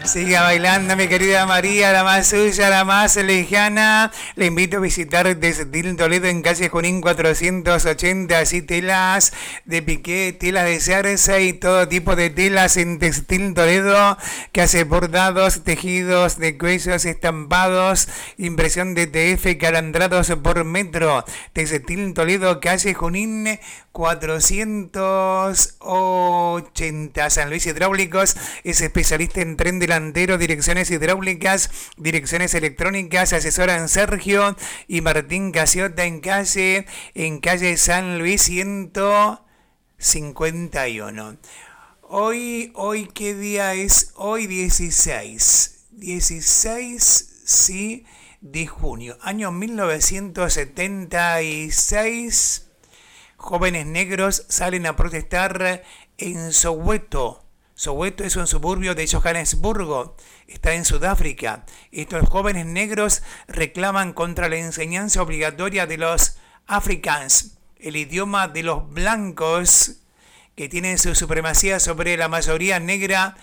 Siga bailando, mi querida María, la más suya, la más lejana. Le invito a visitar Textil Toledo en calle Junín 480. Así telas de piqué, telas de cerza y todo tipo de telas en Textil Toledo, que hace bordados, tejidos de cuellos, estampados, impresión de TF, calandrados por metro. Textil Toledo, calle Junín 480. San Luis Hidráulicos es especialista en tren delantero, direcciones hidráulicas, direcciones electrónicas. Asesoran Sergio y Martín Casiota en calle San Luis 151. Hoy ¿qué día es? Hoy 16, sí, de junio, año 1976. Jóvenes negros salen a protestar en Soweto. Soweto es un suburbio de Johannesburgo, está en Sudáfrica. Estos jóvenes negros reclaman contra la enseñanza obligatoria de los Afrikaans, el idioma de los blancos, que tienen su supremacía sobre la mayoría negra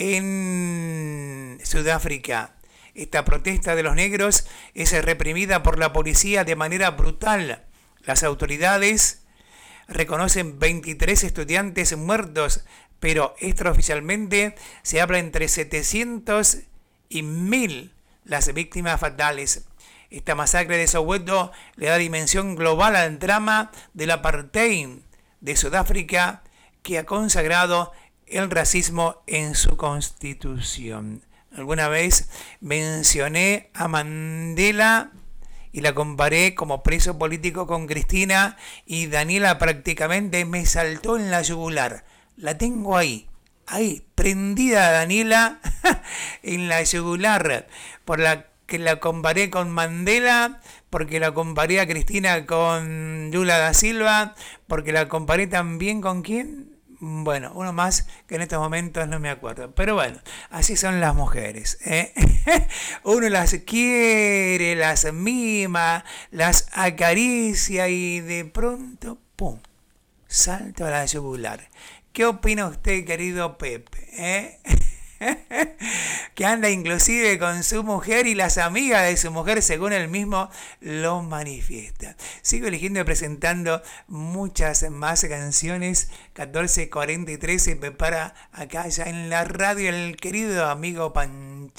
en Sudáfrica. Esta protesta de los negros es reprimida por la policía de manera brutal. Las autoridades reconocen 23 estudiantes muertos, pero extraoficialmente se habla entre 700 y 1000 las víctimas fatales. Esta masacre de Soweto le da dimensión global al drama del apartheid de Sudáfrica, que ha consagrado el racismo en su constitución. Alguna vez mencioné a Mandela y la comparé como preso político con Cristina, y Daniela prácticamente me saltó en la yugular. La tengo ahí, prendida a Daniela en la yugular, por la que la comparé con Mandela, porque la comparé a Cristina con Lula da Silva, porque la comparé también con ¿quién? Bueno, uno más que en estos momentos no me acuerdo. Pero bueno, así son las mujeres, ¿eh? Uno las quiere, las mima, las acaricia y de pronto, ¡pum!, salto a la yugular. ¿Qué opina usted, querido Pepe? Que anda inclusive con su mujer y las amigas de su mujer, según él mismo lo manifiesta. Sigo eligiendo y presentando muchas más canciones. 14:43 se prepara acá ya en la radio el querido amigo Panchito.